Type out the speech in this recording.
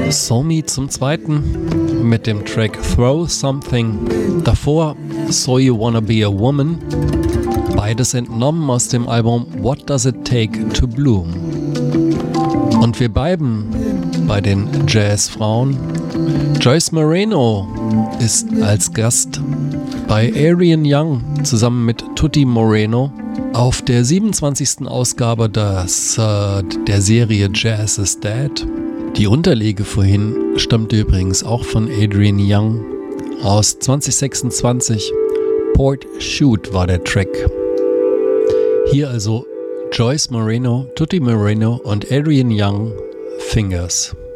Somi zum zweiten mit dem Track Throw Something. Davor So You Wanna Be a Woman. Beides entnommen aus dem Album What Does It Take to Bloom. Und wir bleiben bei den Jazzfrauen. Joyce Moreno ist als Gast bei Adrian Younge zusammen mit Tutti Moreno auf der 27. Ausgabe der Serie Jazz is Dead. Die Unterlege vorhin stammte übrigens auch von Adrian Younge aus 2026. Port Shoot war der Track. Hier also Joyce Moreno, Tutti Moreno und Adrian Younge, Fingers.